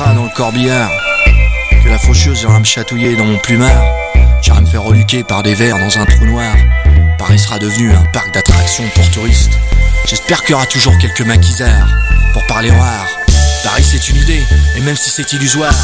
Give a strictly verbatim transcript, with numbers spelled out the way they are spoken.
rats dans le corbillard, que la faucheuse ira me chatouiller dans mon plumard. J'irai me faire reluquer par des vers dans un trou noir. Paris sera devenu un parc d'attractions pour touristes. J'espère qu'il y aura toujours quelques maquisards pour parler rare. Paris c'est une idée, et même si c'est illusoire,